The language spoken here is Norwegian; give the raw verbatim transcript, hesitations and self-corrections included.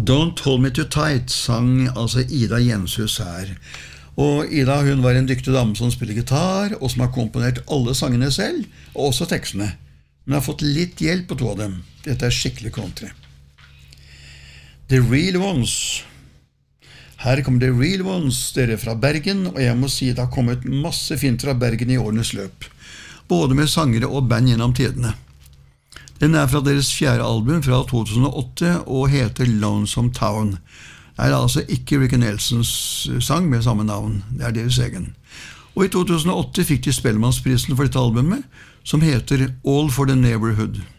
Don't Hold Me Too Tight sang altså Ida Jenshus her. Og Ida, hun var en dyktig dame som spiller gitar, og som har komponert alle sangene selv, og også tekstene. Hun har fått litt hjelp på to av dem. Dette er skikkelig country. The Real Ones. Her kommer The Real Ones, dere fra Bergen, og jeg må si det har kommet masse fint fra Bergen i årenes løp. Både med sangere og band gjennom tidene. Den er fra deres fjerde album fra to tusen og åtte og heter Lonesome Town. Det er altså ikke Ricky Nelsons sang med samme navn, det er deres egen. Og i to tusen og åtte fikk de Spellemannsprisen for dette albumet, som heter All for the Neighborhood.